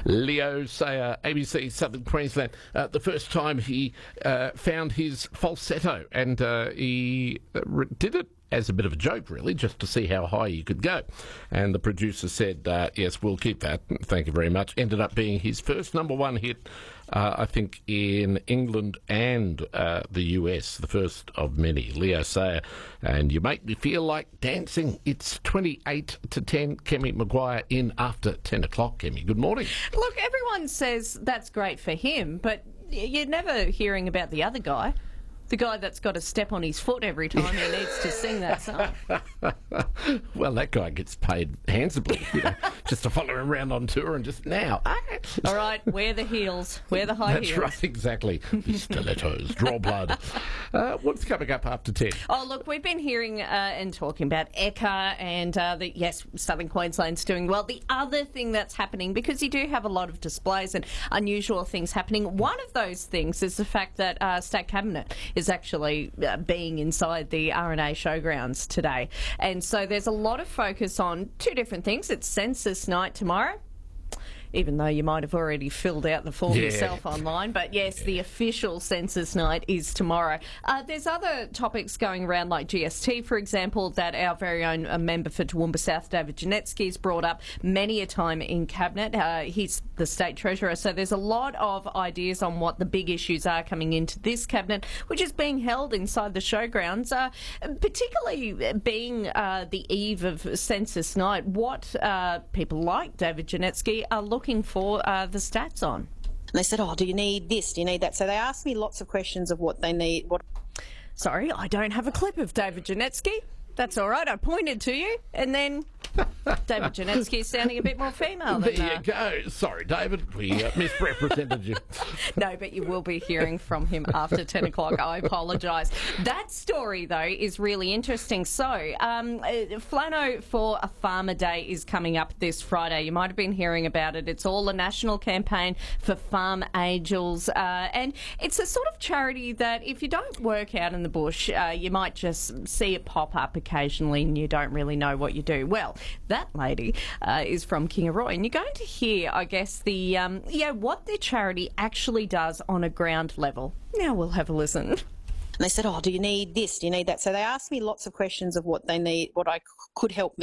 Leo Sayer, ABC Southern Queensland. The first time he found his falsetto, and he did it as a bit of a joke, really, just to see how high you could go. And the producer said, yes, we'll keep that. Thank you very much. Ended up being his first number one hit, I think, in England and the US, the first of many. Leo Sayer, and You Make Me Feel Like Dancing. It's 28 to 10. Kemi Maguire in after 10 o'clock. Kemi, good morning. Look, everyone says that's great for him, but you're never hearing about the other guy. The guy that's got a step on his foot every time he needs to sing that song. Well, that guy gets paid handsomely, just to follow him around on tour and just now. All right, wear the heels. Wear the high heels. That's right, exactly. Stilettos, draw blood. What's coming up after 10? Oh, look, we've been hearing and talking about Ekka and, yes, Southern Queensland's doing well. The other thing that's happening, because you do have a lot of displays and unusual things happening, one of those things is the fact that State Cabinet is actually being inside the RNA Showgrounds today. And so there's a lot of focus on two different things. It's Census Night tomorrow, even though you might have already filled out the form yourself online. But yes, the official Census Night is tomorrow. There's other topics going around, like GST, for example, that our very own member for Toowoomba South, David Janetsky, has brought up many a time in Cabinet. He's the State Treasurer, so there's a lot of ideas on what the big issues are coming into this Cabinet, which is being held inside the showgrounds, particularly being the eve of Census Night. What people like David Janetsky are looking for the stats on. And they said, do you need this? Do you need that? So they asked me lots of questions of what they need. Sorry, I don't have a clip of David Janetsky. That's all right. I pointed to you, and then David Janetsky is sounding a bit more female. There you go. Sorry, David, we misrepresented you. No, but you will be hearing from him after 10 o'clock. I apologise. That story, though, is really interesting. So, Flano for a Farmer Day is coming up this Friday. You might have been hearing about it. It's all a national campaign for farm angels, and it's a sort of charity that if you don't work out in the bush, you might just see it pop up occasionally and you don't really know what you do. Well, that lady is from Kingaroy, and you're going to hear, I guess, the what the charity actually does on a ground level. Now we'll have a listen. And they said, do you need this? Do you need that? So they asked me lots of questions of what they need, what I could help